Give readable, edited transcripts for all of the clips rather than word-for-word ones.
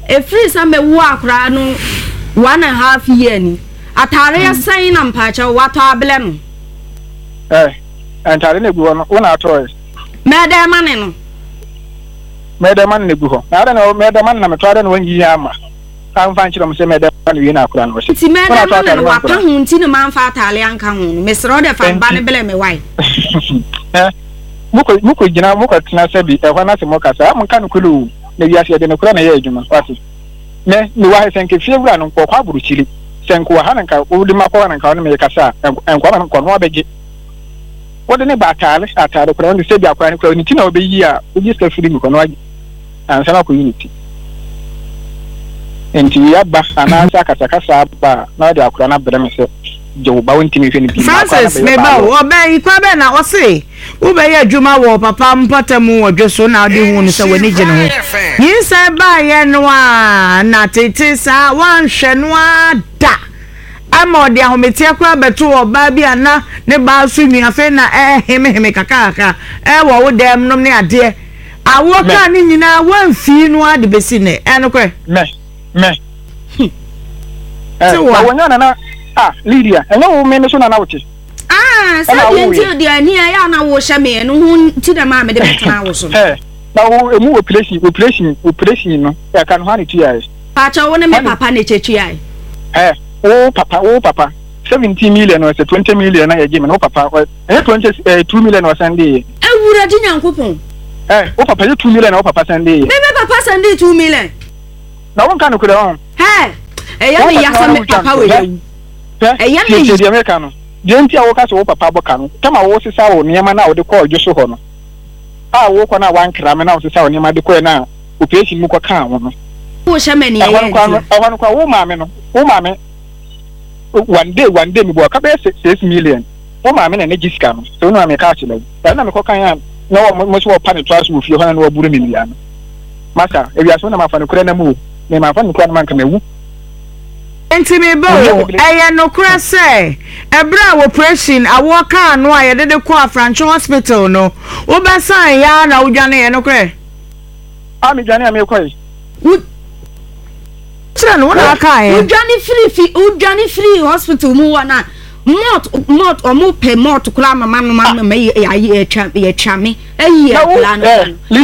free some akra no 1.5 year ni atare ya san na mpacha wato abele no antare na gu ho no wona ato mede mane no mede man na gu ho na ada na mede man na meto ada na wanyi ama kan fa nchiro mse mede man wi na akra no se ti mede man na wa pa hu nti na man fa atale anka hu no mesro de fa ba ne bele me wai muko gina muko tena sabi e hwana se mokasa am kan kulu na wi ase de na kura na ye adwuma wati ne ni wa senke fiewura no kwa aburu chili senko wa hananka udi makwa nanka no me kasa enkwa man ko no abege wode ne ba atare kura no se bi akwa ne kura ni tina obeyi a uji ska firi mi ko no agi ansa na ko unity enti ya ba ana sa kasa ba na de akura na bere me se jo ba wonti me hwe ni bi Francis me ba obe ikwa be na ose ube ya adwuma wo papa mpatamu odweso na ade hu no se wani gye ne ho yin se ba ye no a na tete sa wan hwe no ada ama ode ahometi akwa beto oba bi ana ne ba so mi afe na heme kakaka wo wo dem nom ne ade awo ka ni nyina wan fi no ade besi ne enokwe me wonya na Lydia enyo me so na na wuti say until the ania ya na wo hye me no hu ti da ma me de betena wo so na wo emu operation no ya kan ho ani tu ya pa cha wo ne me papa na chechi ya wo papa 17 million or 20 million na ya gi me no papa 2 million or Sunday ewura di nyankopon wo papa 2 million or papa Sunday me papa Sunday 2 million na won kan ko de on eya me ya sa me papa we eya me di America no Jenti a woka so wo papa boka no tama wo sisa wo niema na wo de call jo so ho no wo ko na wan kra me na wo sisa wo niema de call na operation mu ko kan wo no wo hye me ne ye ahwan ko wo maame one day me bo ka be 6 million wo maame na ne gisika no so no ameka achile na me ko kan ya na wo mo so pa ne twaso wo fie ho na wo buru me lia no masa ewia so na mafa ne kura na mu me mafa ne kura na man ka mewu enti me bo eye no kura se ebra operation awo ka no a yede de ko Afrancho hospital no wo ba san ya na udwane ye no kura mi dwane am ekoi tira no na aka ye udwane free hospital mu wana mot o mu pe mot kula mama no me ye chame eyi e kula no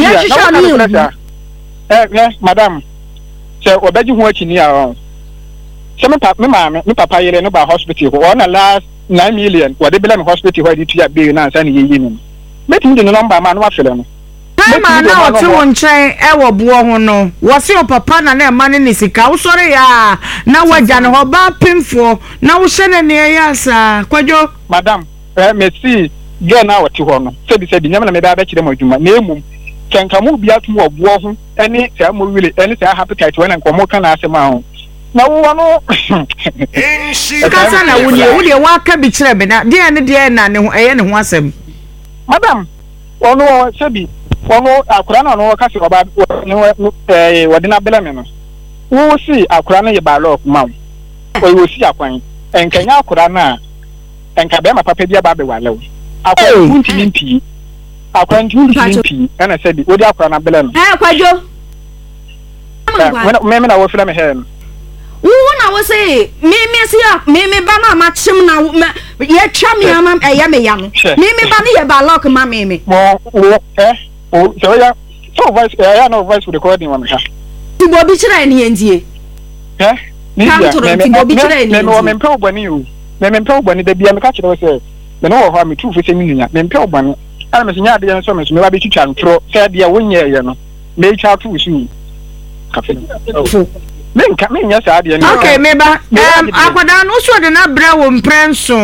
ya madam se obaji hu achi ni a se me papa yele no ba hospital ko na last 9 million what they bela me hospital where you be na san ye ni meeting the number man wa fele no ma na o ti won chen e wo buo ho no wo se o papa na na ma ne sika wo sore ya na waja ne ho ba pimfo na wo hye ne ya sa kwadwo madam merci ge na wo ti ho no se bi nyama na me ba kire mo adwuma na emum kenkamu bia tum wo buo ho ene se mo wile ene se appetite we na nkomo ka na asema ho na wo no kasa na wo de wa ka bi kire me na de na ne ho eye ne ho asem madam ono sebi ono akura na no ka se oba ne wode na bela me no wo si akura na ye ba lock mam wo si akwan enkanya akura na enka be ma papa bia ba be walew akwa ntimi mpi akwa ntimi mpi na sebi wo de akura na bela no kwadwo me na wo fira me he na wo say me ba na ma chim na ye twa me ama eya me ya no me ba na ye ba lock ma me so ya so voice ya no voice recording wa me ha ti bo bi kire ni endie ni ya me mpe obani o me mpe obani da bia me ka kire wo say me no wo ho me tu fo se mi nunya me mpe obani ana me nya de so me ba bi twitwa ntro say de wonye ye no me twa tu su kafe me nya sa de no okay me ba akwada no so de na bra wo mprenso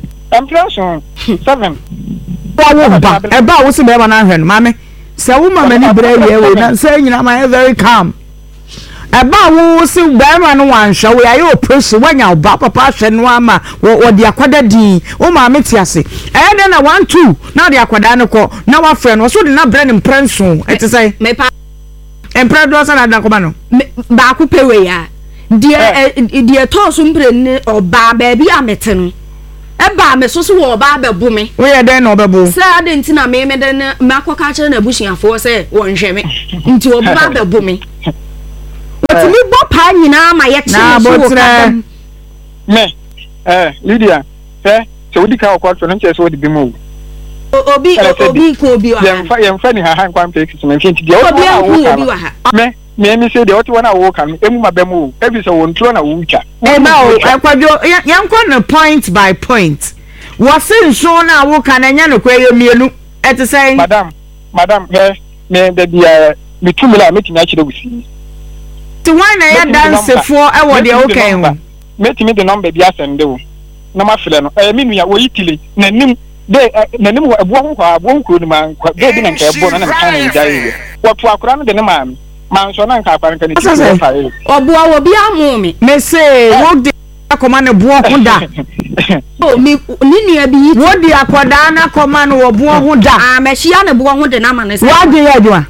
7 wo ba e ba wo se be ba na hwe no mame se wo mama ni bra ye we na se nyina ma very calm e ba wo se be ma no wan hwe we ayo operation wanya ba papa hwe no ama wo de akwada din wo mame ti ase e de na 1 2 na de akwada no ko na wa hwe no so de na bra ni mprenso e te say me pa empredo sa na dan ko ba no ba ku pewe ya de to so mpre ni oba ba bi amete no eba me so wo ba bebu me wo ye den no bebu sa de ntina me den makoka kire na busuafo se wo nhwe me nti wo ba bebu me tumi bɔ paa nyinaa ma yɛ kyerɛ so kadam me Lydia so wodi ka okɔ so no nkyɛ so wodi bi mu obi wa yɛmfa ni ha nkwan pe kisi me nti de obi wa ha me say de oti wona wo kan emu ma bemu ebi so won tro na wo twa ma o akwadwo yankɔ no point by point wose nso na wo kan anya no kwa yemienu ete say madam me de dia me tumi la me timi akire gusi ti wan na ya dance for e wo de wo kan ho me timi de number bi asende wo na ma fele no me nua wo yitile nanim de nanim wo abo ho kwa abo nkuro ni man kwa de bi na nka ebo na nka na njai wo to akura no de ne ma manso na nka akwa nka ni ti fa e obo wo bi amu me say wo de akoma ne bo ho da o mi ni nua bi yi wo de akoda na akoma no wo bo ho da me hia ne bo ho de na ma ne wa de ya adwa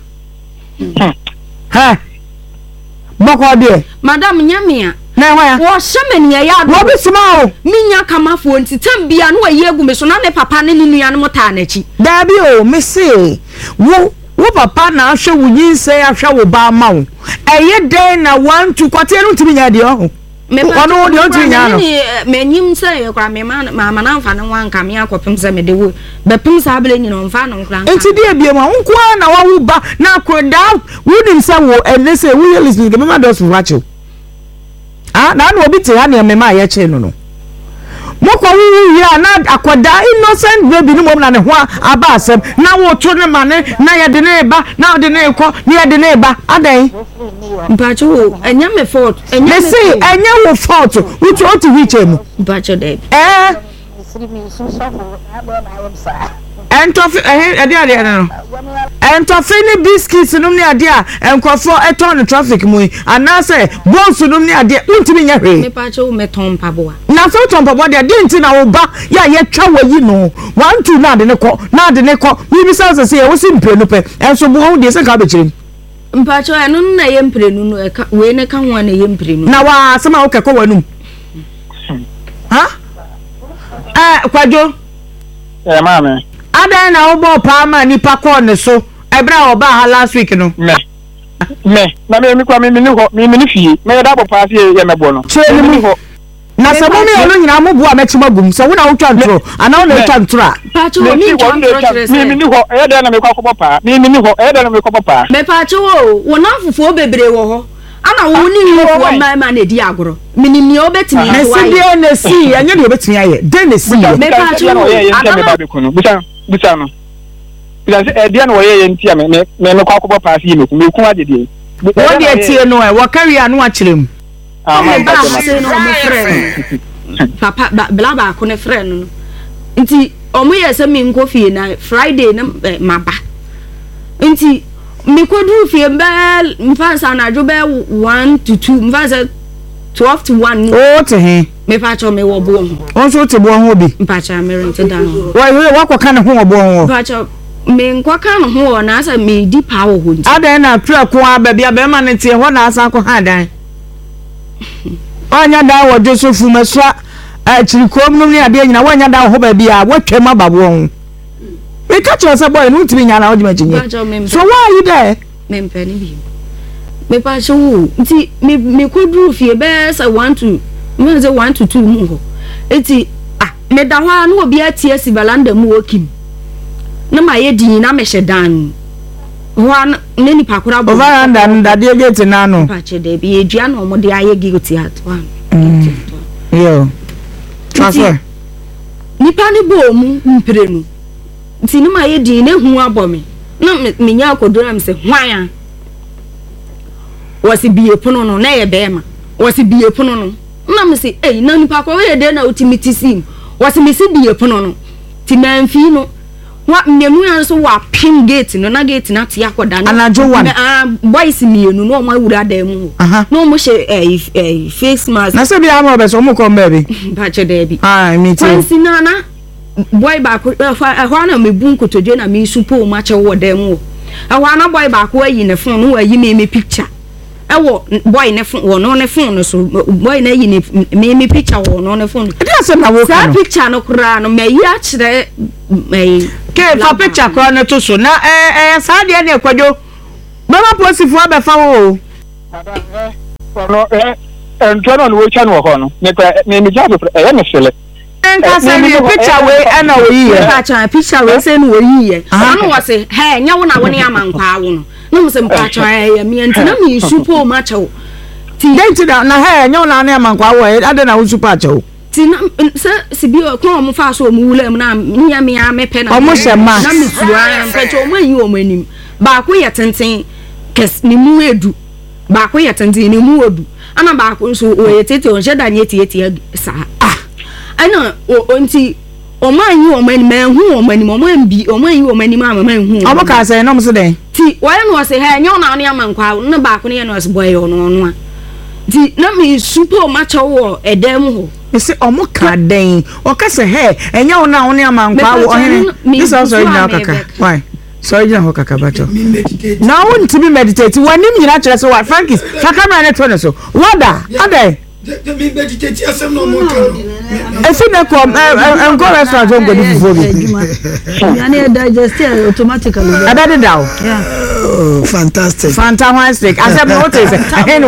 ha boko de madam nyamia na wa wo hyemani ya do wo bi sima o minya kamafo ntitam bia no ayi egu me so na ne papa ne nua no mota na chi da bi o me say wo papa na ahwe wo yinse ahwe wo ba ma wo eye den na 1 2 kwate no ntimi nya de ho me ono de ntimi nya no me nyim se ye kwa me mama na mfa ne wanka me akopem se me de wo bepem sa abele nyina mfa no nkra enti de bia ma nko na wa wo ba na akoda wo nim se wo ene se wo ye listen me ma do so wacho na obi te ha ne me ma ye che no moko wu ya na akoda innocent baby ni mom na ne ho aba asem na wo to ne ma ne na ye de ne ba na de ne ko ne ye de ne ba adan mpacho enya me fault enya me see enya wo fault utu o ti wiche mu mpacho de entofi ade no entofi ni biscuits num ni ade a enkofo eton traffic mu anase bonsu num ni ade untimi nya hwe me pacho me ton paboa na so ton paboa de nti na wo ba ya ye twa wayi no 1 2 na de ne ko mi bi sa se wo si mprenu pe enso bo ho de se ka be kirim mpacho enu na ye mprenu no we ne ka ho na ye mprenu na wa asema wo kekọ wanum ha kwajo mama adan na obo pa ma nipa ko ne so ebra oba ha last week no me na me kwa me ni fie me da bo pa se ye mebo no cheni mu ho na se mo me olo nyina mo bo a mechima gum se wo na wo twa ntro ana wo na twa ntro a pacho mi twa ntro me ni ho e da na me kwa ko pa me ni ho e da na me ko pa me pacho wo na fufu bebre wo ho ana wo ni wo ma na di agoro minimi obetimi na si de na si anya de obetimi aye de na si me pacho ana ye ntia me ba be kunu busa no bisa e dia na wo ye ntia me kwa ko pa si me ku ade de wo de tie no e wo carry anu a kirem me ba se no mo friend papa bla ba ko ne friend no nti omo ye se mi nko fie na Friday na maba nti mi ko du fie bel mfansa na jo be 1 to 2 mfansa 12 to 1 o te he me pa cho me wo bo ho on so te bo ho bi mpa cha me rent down wa kwa kan ho bo ho mpa cha me nkwa kan ho na asa me di pa wo ho nti adan na tra ko aba bia be ma ne tie ho na asa ko ha dan onya dan wo Joseph Masua chirikom no ni ade nyina wanya dan ho ba bia watwam ababo ho we catch us boy no ntimi nya na ojima chinye so why are you there me mpani bi me pa cho nti me ko dru fie be say 1 to me say 1 to 2 mu ho eti me da ho na obi atie si balanda mu okim na ma ye din na me hye dan ho ne ni pakura bo overanda nda de gate na no pa che de bi edua na omo de aye gigoti atwa yo transfer nipa ni bo mu mprenu nti ni ma ye din na hu abome na me nya akodora me se hwan wasi biye pono no na ye bema wasi biye pono no na me se na nipa ko we de na utimiti sim wasi me se biye pono no ti manfi no wa mmenu ya so wa pin gate no na gate na ti akoda na anajo one boys mienu no ma wura da mu no mo she face mask na se bi am obeso mo ko mbe bi ba che da bi me too fancy na boy ba ko ehwa na me bun kotodwe na me supo ma che wo da mu ehwa na boy ba ko ayi ne phone no ayi me picture ewo boy ne phone wo no ne phone no so boy na yi ne me picture wo no ne phone e dey say na wo ka picture no kura no me yi a kire me ke fa picture kura no to so na sa de na ekwadwo mama posifu abefa wo no ntwa no wo twa no ho no me me ja so me sele nka say me picture we na wo yiye picture we say no wo yiye ano wo say he nya wo na wo ne amankwa wo no no mo say mpacha ya me ntina me supo ma chawo ti denti na he nya wo na ne amankwa wo ade na wo supo achawo ti na se bi ko mo fa so mo wula mu na nya me ya me pe na mo hye ma na me suwa mpacha mo yi wo mo anim ba ko ye tenten kes ni mu edu ba ko ye tenten ni mu odu ana ba ko so o ye tete on sheda nye tie sa ana onti o man yi o man man hu o man bi o man yi o man ma man hu o mo ka say no mo so den ti wa ye no say he nya na ne amankwa na ba ko ne no so boy no a ti na me super match wo edem ho me say o mo ka den o ka say he enya na wo ne amankwa wo he this also na kaka why so you know kaka bacho now want to be meditate wanim nyina kire so what Frankis fa camera net one so wada ade me meditate asem no mo kan if you come go restaurant go do before you na digest automatically ada down oh fantastic asem what is ahen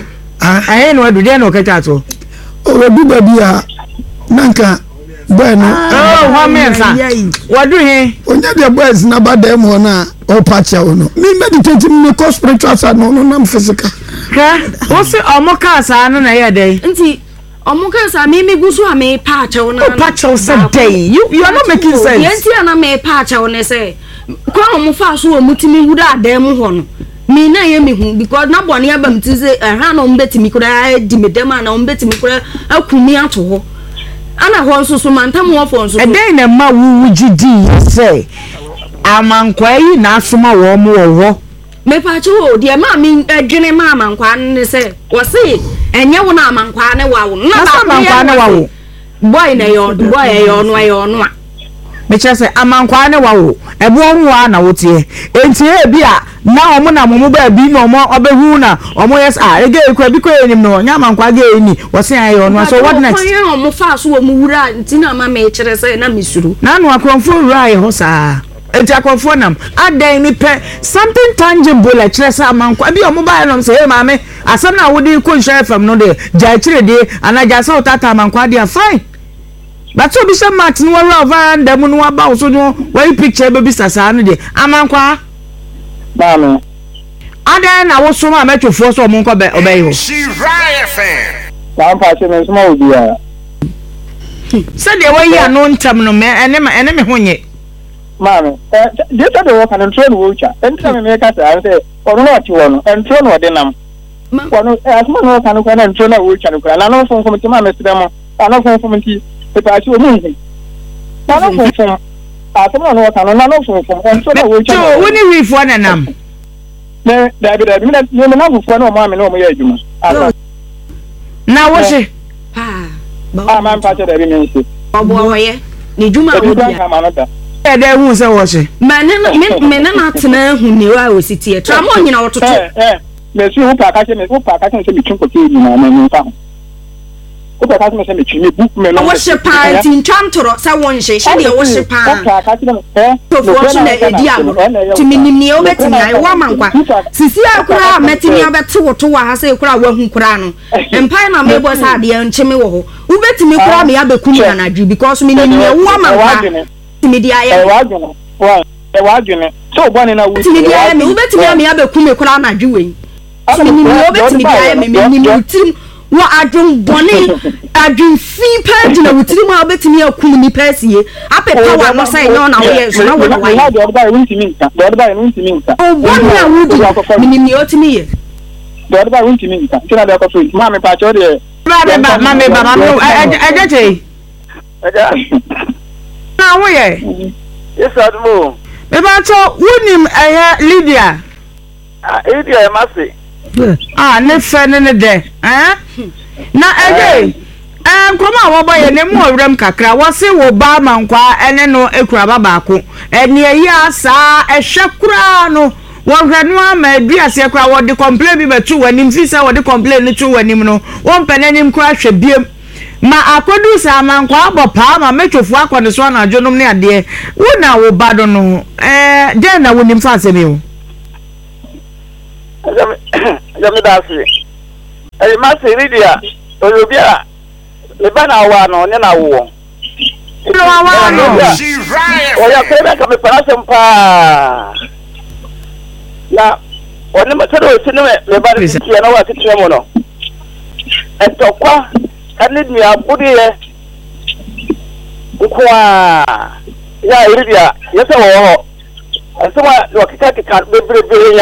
wadu dey no kacha to o bi babia nanka bueno oh mensa wadu he onya de boys na badem ho na o pacha ho no me meditate me ko spiritual side no na physical ka o se omoka sa no na ye dey nti omoka sa me gusu a me pacha ho na pacha say dey you are not making sense yenti na me pacha ho ne say kwa mo fa so o mutimi wuda adem ho no me na ye me hu because na bone abam ti say ha no mbetimi kura di medem na mbetimi kura akumi ato ho ana ho so mantam wo fo so den na ma wu gidi say amankwa yi na asoma wo mo wo me pa chu de ma mi adwene ma amankwa ne say wo se enye wo na amankwa ne wa wo na amankwa ne wa wo boy na yo no a me che say amankwa ne wa wo ebo ho na wo tie enti e bi a na omo na momo ba bi no omo obehu na omo yes ege ekwa bi ko enim no nya amankwa ge eni wo se ayo no so what next omo fa so wo mu wura nti na ma me kire say na misuru na no akromfo wura ye ho saa enti akromfo nam adan ni pe something tangible like kire say amankwa bi omo ba no say ma me asam na wodi ko nhwe fam no de ja kire de anaja sa utata amankwa de fine but so bi some Martin wa over ndam no wa ba so no wa picture be bi sasa no de amankwa Mama. Ada na wo so ma metwofo so mo nko be obey ho. She right fan. Na pa che me so ma obi a. Se de we ya no ntam no me ene me honye. Mama. Je ta de wo kan ntro no wo cha. Entra me ka sa say ono no ti wo no. Ntro no de nam. Wono asma no kan ko na ntro na wo cha no kra. Na no fon fon ti ma me sire mo. Ana fon fon ti e pa chi wo mu ngi. Na no fon fon. Asma no kan na no fon fon. Ntro na wo cha. So woni wi fo na nam. Ne da bi me na fo na o ma me no mo ya adwuma. Na wo se Pa man pa che da bi me nsi. Obo hoye ni dwuma wo bia. E da hu se wo se. Me na atena hu ni wa ositie. Tra mo nyina wototo. Me si wo pa ka che se bi twon ko ti ni na me nfa. Wo pa ka che se me twi me bu me no. Wo she pa ti ntwantoro sa won she de wo she pa. Wo pa ka che me to fo so na edi am. Ti minimni o betimi ai wo mankwa. Sisi akura metimi obete woto wa ha se kura wa hu kura no. Empai na me bo sa de ncheme wo ho. Wo betimi kura me abekum na nadwi because minimni wo mankwa. Timi di aye. Wa dwene. So bo ne na wo. Timi di aye me wo betimi am abekum me kura nadwi we. Minimni o betimi di aye me minimni tim wa adwon bone adwon fi page na wutiri mu obetimi akum ni pasie apepa wa no sai no na wo ye so na wo wa ye do ba wuntimi nka o bone a wudi minimni otimi ye do ba wuntimi nka tina da ko so ma me pa cho de ma me no ejeje na wo ye yes admo me ba cho wonim Lydia Lydia masi ne fe ne de na eje nkoma wo boye ne mu owrem kakra wo se wo ba mankwa ene no ekura baba ko ene yi asa ehwe kura no wo hwanu ama aduase kura wo de complain bi betu wanim fi se wo de complain ni tu wanim no wo mpenanim kura hwe biem ma akodu sa mankwa abopa ma metwofo akone so na adwonom ne ade wo na wo ba do no de na wonim fa asemi wo Jami dasi. Master Lydia, Olubia, the banner one, and I won. Oh, your favorite of a person pa. Now, when the material is in the body, you know what it's a and Tokwa, and lead me a booty. Yeah, Lydia, yes, oh, and someone can't be very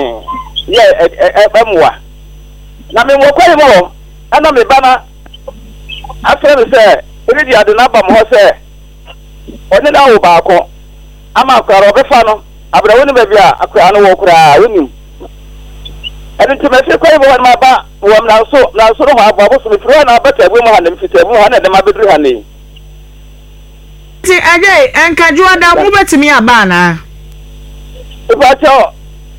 yeah, na me mo kwai mo ana me bana after me say Lydia de na ba mo say oni na wo ba ko ama akra ro be fa no abra woni ba bia akra no wo kura wonim eni ti me se kwai mo ma ba wo na so no ha ba bo so me firi na ba ta bu mo ha na mfita bu ha na de ma bedru ha ni ti aje enka juada mu betimi aba na ba cho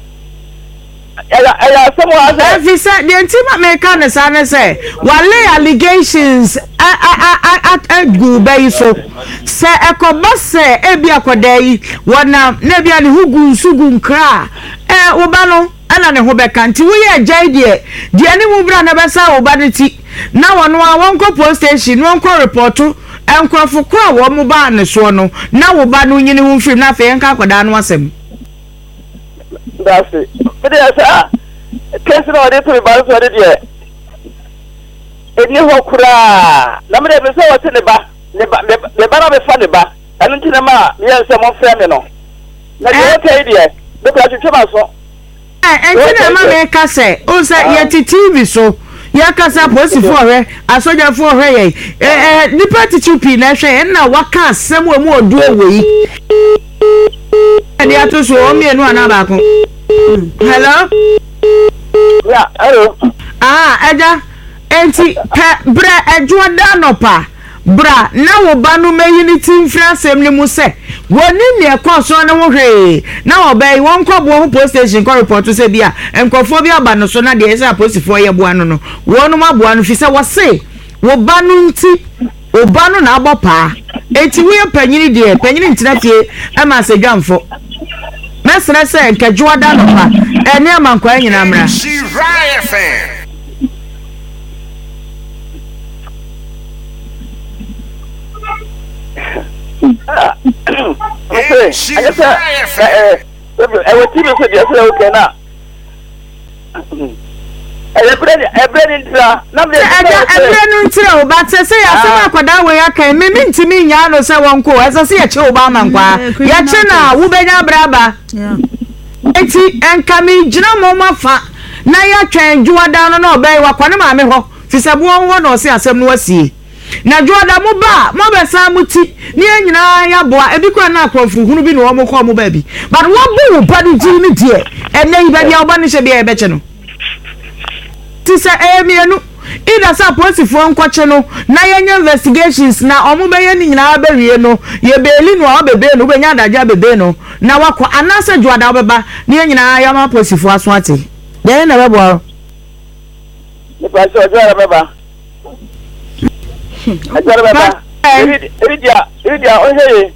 ella someone if you said the intimate mechanic say wale allegations go be so say ekoba say ebi akoda yi wona na bia ne hugu sugu nkra oba no ana ne ho beka nti wo ye jai de ne mu bra na besa oba ne ti na wono a wonko police station wonko reportu enkrofo kwa wo mu ba ne so no na wo ba no nyine hu film na fe enka akoda no asem. That's it. But I said, case no dey to be balance for there. Eni ho kura. Na me dey say what ne ba na be fa ne ba. Anu nti na ma me say mo frɛ me no. Na dey okay there. Be kwa twetwe so. Enti na ma me ka say, o say ye TV so. Ya kasa police for her, asoja for her ye. Nipa tichupi na hwe na waka asem wa mu odu ewe. Edi ato so o mienu ana ba ko. Hello? Yeah, hello. Eja. Enti bra ejuada no pa. Bra na wo ba no mayini timfra asem ni mu se. Woni ne ekoso ne wo hwe. Na obai won kwabo ho police station ko report se bia enkofo bi aba no so na de ese police for ye boa no no. Wonu maboa no fi se wo se wo ba no nti oba no na abopa. Enti we panyini de panyini ntina fie e ma se dwamfo. Mesra se nkajuada no pa. Ene amankwa nyina mra. na juada mo ba mo be sa muti ni anyina ya boa ebi kwa na akrofo hunu bi no mo ko mo ba bi but wo bu pa di ni die ene iba bia oba ni hye bia ebe che no ti se mienu ida sa police fo nkwoche no na yenya investigations na omo be ye ni nyina ba wie no ye beli no obebe no be nya adaja bebe no na wakọ anase juada obeba ni anyina ya ma police fo aso ate de na be boa ni pa so juada beba Lydia, oh hey,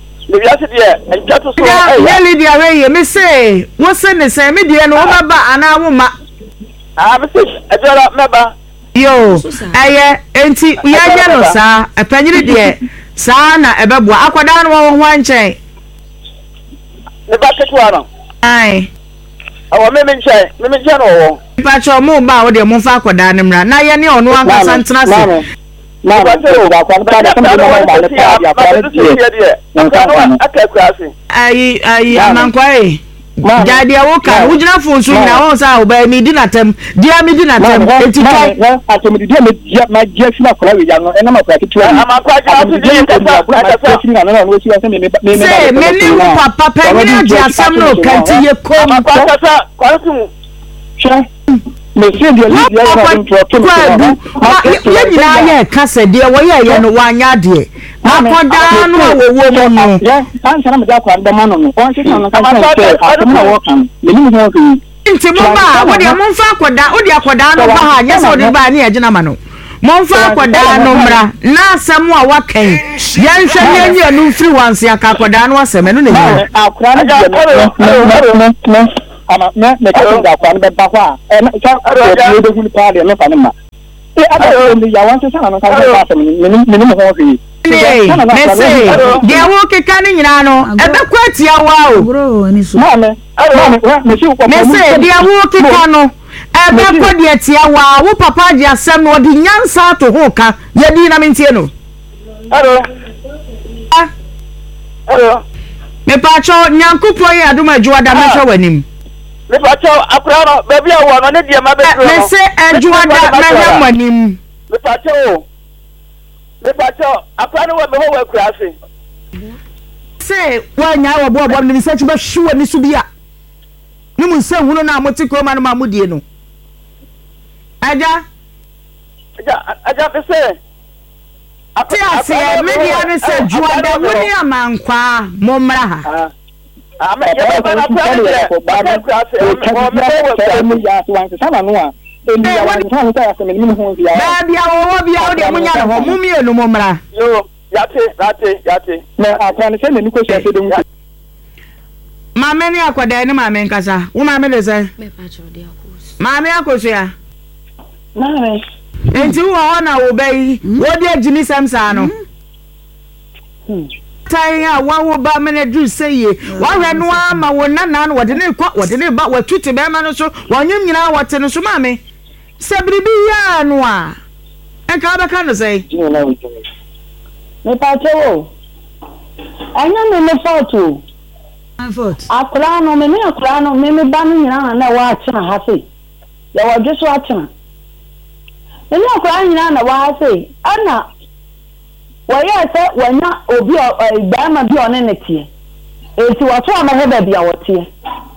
Lydia, hey, me say, what's in the same media no baba and I woma. I don't remember. Yo, enti ya no sa, a penny dear, sana, a babu, aquadan one chain. The bucket one. Aye. Our women say, Mimmy General. Pacho mo ba o de mo fa aquadan na na ye ne ono anka santena. Na ba se ba kwa nta da kuma ba le pa ya kwa le ai amankwai jadi awoka ujina funsu na won sa oba mi di natem dia mi di natem enti kai atom di dia ma dia fi na kwa we ya no e na ma kwa kitu amankwa ja tu di ka na no si ase me ni papa penye di asam no kanti ye kom kwa su Monsieur de Lydia ya ye kase de wo ye no wanya de akoda no wo mo ya ansana me da kwa ndama no on se no kan se atuma wo kan me ni mo ko nti mo ba wo de mo fa akoda wo de akoda no ba ha nya so de ba ne ye gina ma no mo fa akoda no mra na asem a wakan ye nhwe ne anu firi wanse aka akoda no asem no ne akora no ama me ka da kwa be ba kwa e na ka ro de hu pa de me fa ne ma ya wan se sana no ka ba me mo ho fi mese dia wo keka ni nyina no ebe kwatia wa o bro ni so mese dia wo keka no ebe kwadia tia wa wo papa je asem no de nyansa to ho ka ye di na mentie no hello me pa cho nyankupo ye aduma adwada me hwe wanim me pa cho akra no baby a wo no ne dia ma be dro me se adwada me hwe wanim me pa cho akra no we me ho wa kura ase se wa nya wo bo ni se chiba hwe ni su bia ni mu se hunu na amoti ko ma no ma mudie no aja me se ati ase media ne se juada woni amankwa momra ha me ya ba na ba na kura ase me ya so wan se sana no a ya wan tan ta ase me ni ho ya ba bia wo bia wo de munya ho mumienu momra yo yate me akwa ne se ne ni ko se de mu mame ni akwada ni mame nkasa wo mame le se me pa cho de akos mame akosua mame enti wo na wo bai wo de agini samsa no tai a wo ba me na du seye wo hwe no ama wo nana no wo de ne ba wo tuti be ma no so wo nyum nyina wo te no so mame sabribi ya no a enka ba ka no sei me pa cho anya me foto akura no me ba no nyina na wa atena ha sei ya wa dweso atena me akura nyina na wa ha sei ana wa ya se wanya obi ba ma bi one netie eti wa to ama ba bia wotie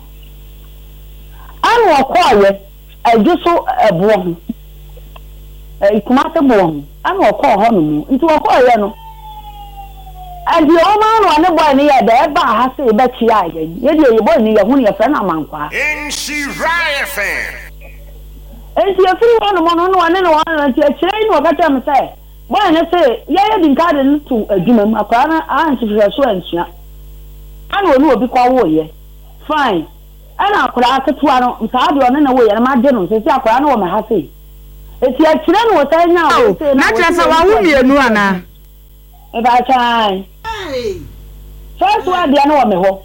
ana wa kwaye adweso ebo ho ikumate bo ho ana wa kwa ho no mu nti wa kwaye no andi o ma no ne boy ni ya da ba ha se ba chi aye ye de ye boy ni ya hu ni ya fa na mankwa Inshirai FM enti ya firi wono mo no ne no wan ti chire ni o ka tem se boy ne se ye din ka de ntu adwuma ma kwa na anti fira so ansua ana onu obi kwa wo ye fine ana akura aketua no nsa de one na wo ye na ma de no se akura na wo ma ha se enti ya chire no wo ta nya wo se na chira sa wa wu mienu ana e ba chan first one dia no me ho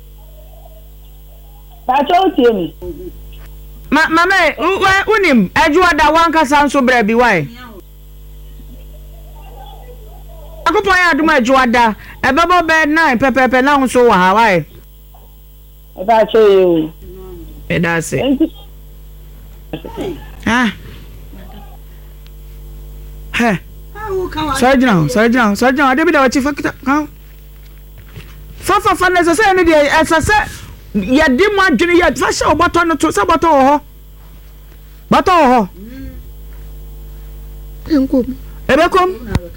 ba cho tie mi mama unim ajuada wankasa nso bra bi wai akopon ya aduma ajuada ebebo be 9 pepepe na nso wa ha wai e ba cho you e da se ah he Sergeant, ade bi da wachi fakita kan fa na se ne de esase ya di mu adwene ya fa sha oboto no to se boto ho enkom ebekom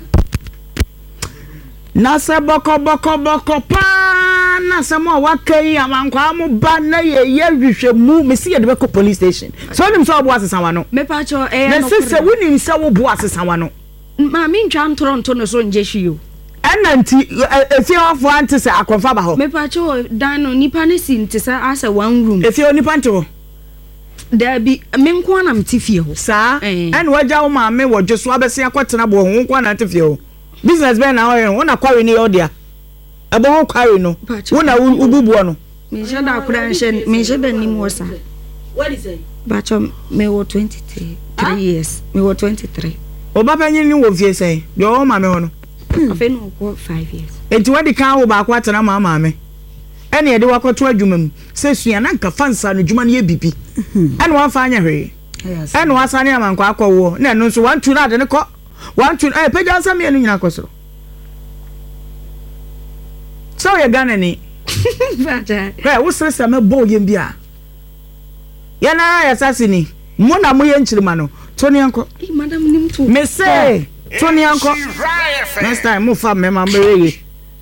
na se boko pa na se mo wa kai amankwa mu ba na ye hwehwemu me si ye de beko police station so nim so obo asesa wa no me pa cho na se wonim se wo bo asesa wa no ma mi ntwa ntoronto no so nje hwio enanti efie ofo ante se akonfa ba ho me pa cho dan no nipa ne si ntisa asa one room efie nipa nte ho da bi me nko na mtifie ho sa en waja wo ma me wo dwoso abese akotena bo ho nko na ntifie ho business ben na ho na kware ni odia ebo ho kware no wo na ububuo no me je da akura nche me je ben ni mo sa what is it ba cho me wo 23 years me wo 23 oba panyin ni wo fie sei de o ma me ho no afi no ko 5 years enti wadi kan wo ba kwa atena ma me ene de wakoto adwuma mu se sua na nka fansa no dwuma no ye bibi ene wa fa anya hwe ene wa sane amankwa akọwo na eno nso 1 2 na de ne ko 1 2 pagya nsam ye no nyina koso so ye gana ni baja wo sesa me bo ye bia ya na ya sasini mo na mo ye nchirima no toni anko madam nim to me say toni anko next time mo fa me ma mbere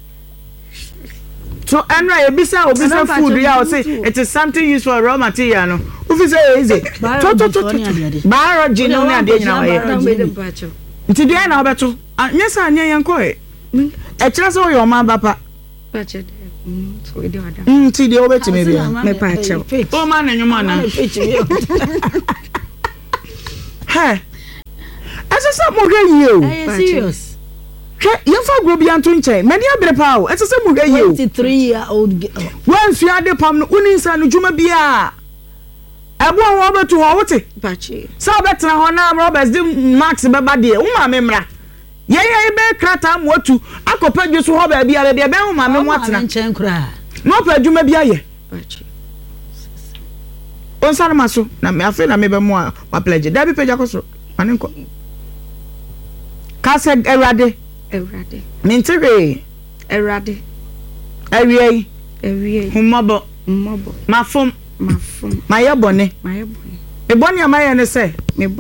so enra ebisa obisa food ya o say it is something used for raw material no ufi say easy to biology no na de nyina wa nti de na obeto nyesa anya yanko e kira so yo ma bapa bacha so de wada nti de obeti me bia me pa che o ma na nyuma na he ɛsɛ sɛ mo hwɛ yie o serious yɛmfa gro bi anto nkyɛn mɛde abere pa o ɛsɛ sɛ mo hwɛ yie o 23-year-old girl wansua de pam no woni nsa no dwuma bia ɛbo a wɔbɛto hɔ wote bachi sɛ wobɛtena hɔ na Roberts de max bɛba deɛ wo maame mmra yɛyɛ bɛ krata mo atu akɔpɛ dwe so hɔ baabi a baabi ɛbɛn wo maame mo atena nkyɛn kura na ɔpɛ adwuma bi ayɛ bachi onsare ma so na me afi na me bɛ mo a wa pledge da bi page akɔso ane nkɔ ka sɛ Awurade mentere Awurade awie humɔbɔ mafom mayɛ bɔne me bɔne amayɛ ne sɛ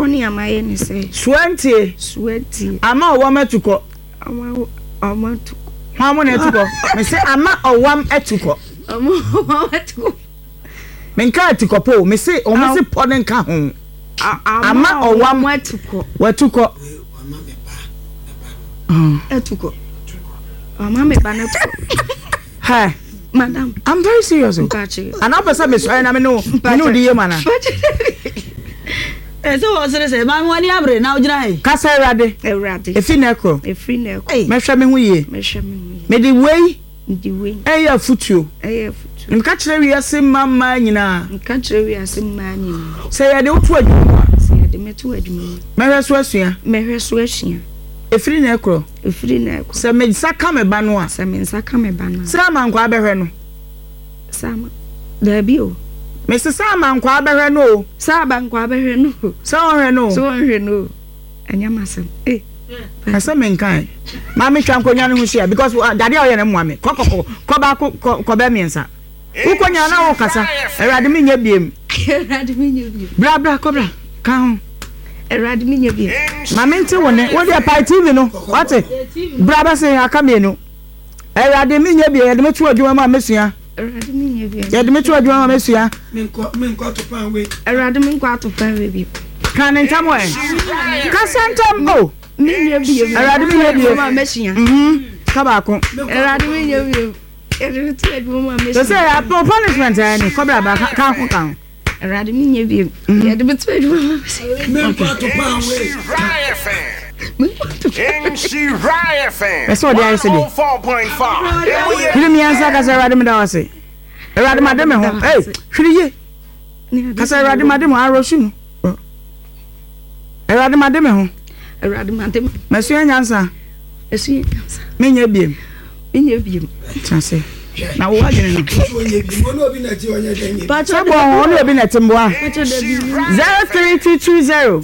suantie ama ɔwam atukɔ hwamu na atukɔ me sɛ ama ɔwam atukɔ menka atukɔ po me sɛ ɔmo se pɔ ne nka ho ama ɔwam watukɔ etuko mama me ba na tuko hi madam I'm very serious and I person me so na me no di ye mana so o say ma me wani abre na ogira he ka say Awurade efi na ekro me hwe me ho ye me di wei eya futuo me ka kire wi ase mama nyina say ya de otu adwuma me hwe so asua efiri na ekro se me saka me ba no a se me saka me ba no sa mankwa abehwe no sama da bi o me se sa mankwa abehwe no sa bankwa abehwe no sa onhwe no anya masem asa me nkan ma me twa nkonya no ho sia because dade a oye na mo ame kokoko ko ba ko be miensa ukonya na wo kasa Awurade me nya biem bra kobra ka ho Awurade me nya biem ma me nte wone wo de pa TV no wate bra ba se aka me no Awurade me nya biem ya de me tu adwuma ma mesua Awurade me nya biem ya de me tu adwuma ma mesua me nko to pan we Awurade me nko ato pan we bi kan ntam we ka santam o me nya biem Awurade me nya biem ma mesua ka ba ko Awurade me nya biem Awurade tu adwuma ma mesua so say punishment ani kobra ba ka ho kan Awurade me nya biem ya de me tu adwuma ma mesua me nko to pan we Eso dia ese de 4.5 Hiri mi ansa ka say Awurade me da wase Awurade ma de me ho hiri ye ka say Awurade ma de mo arosu no Awurade ma de me ho Awurade ma de me mesua nyansa me nya biem chance na wo agene no obi na ti onye denye Sabo ono obi na timboa 03220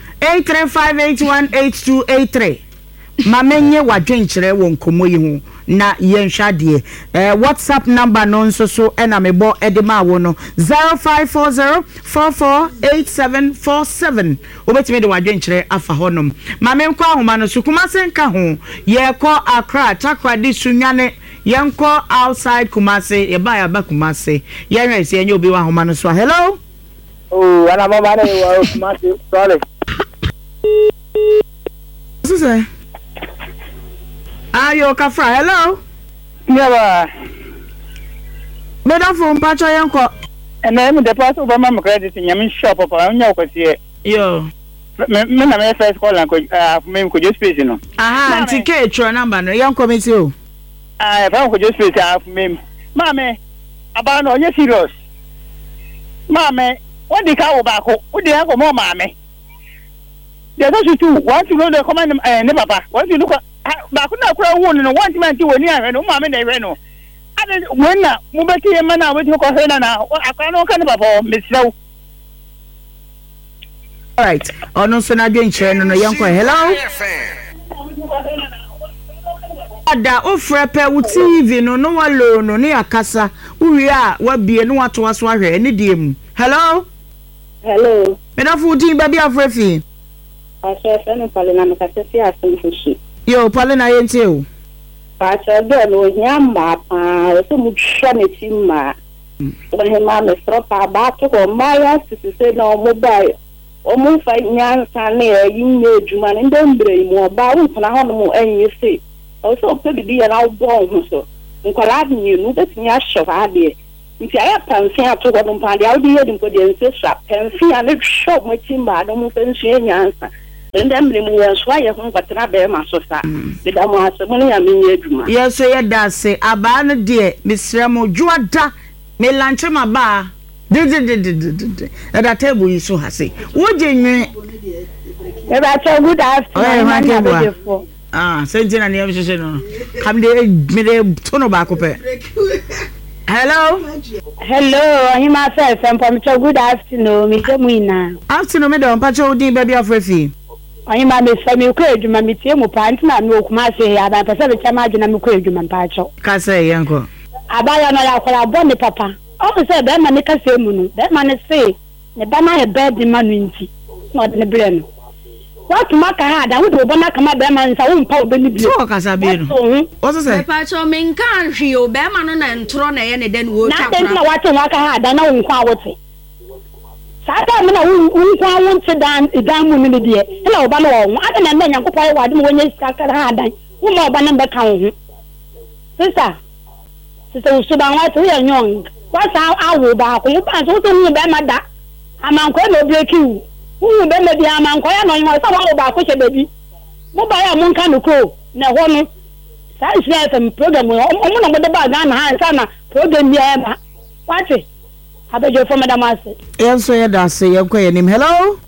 8358188283 mamenye wadwenkyere wo nkomo yi ho na yenhwa de WhatsApp number no nso so na mebo edema wo no 0540448747 obetime de wadwenkyere afa honom mamenkwa ahoma no sukuma senka ho ye ko Accra takradi sunwane yenko outside Kumasi ya ba Kumasi yenwe se enye obi wa ahoma no so hello ana mama na wa Kumasi sorry Sise Ayo Kafra hello yeah Meda from Pacho yenko na me deposit over my credit nyam shop papa nya kwase yo me na me first call and me ko just space no aha ntike tro number no yenko meti o fa ko just space half me mame aba no onye serious mame what the car ba ko wo de ko mo mame they don't shoot want to know the command ne papa want to look ba ko na kura wo no want man ti woni ahwe no mame na ehwe no ade when na mo be tie ma na wo ti ko hwe na akwa no kan papa mesrew all right ono so na dwenkyere no yenko hello ada ofrepe wo TV no no walo no ne akasa uwie a wabie no wato aso ahwe ne die mu hello medafu din ba bia afrefi Ashe no Palina me kasesi asemfushi yo Palina yente o Pacha do no nyamba pa so mu hwa ne timma Ohe ma me stropa ba to ko maya sisi na mobile o mu fa nyansa na yin edwuma ne ndembre mu ba wo na ho no mu enye se o so pe bi ya na wo ho so nkwala ni nu betinya hyefa ade nti aya pansi ato ko mpa de awde yedi ko de nse sha pansi ane shop mo timba no mu pensu nyansa ndem ni mu so aye ho kwatena be ma so sa de da mo asem no ya menye adwuma yes so ye da se aba no de misrem ojuada me lanche ma ba de da table yi so ha se wo jenwe e ba cha good afternoon sentina ne yamhye no kam de me de tono ba ko pe hello ahima self and good afternoon me temu ina afternoon me don pa cho din baby afrefi ahima me fa me ko adwuma me tie mu pa ntina me okuma se ya ba pese be chama adwuna me ko adwuma pa cho ka se yenko abaya no ya kwara bo ne papa o se be ma ne ka se mu no be ma ne se ne ba na e bed ma no nti no de ne bre no what maka ha da wo bo na kama be ma nsa wo mpa obeni bi so ka sa be no o so se pa cho men kan hwe o be ma no na ntro na ye ne den wo twa na den na what maka ha da na wo nkwa wote sada me na wo nkwa wo nte dan mu ni de e na oba na wo ada na nyankopɔ ye wade mo wonya sika kara ha dan wo ma oba na be kan ho sister so ba wa to ye nyong wa sa awo ba ko ba so to mu be ma da amanko na break you wu be me dia man ko ya no nwa sa wa ba ko che baby mo ba ya mun kan ko na ho no sa isi program o mo na mo de ba ga na ha sa na program ya ba wati abejo for madam ase yes so ya da se ye ko ye nim hello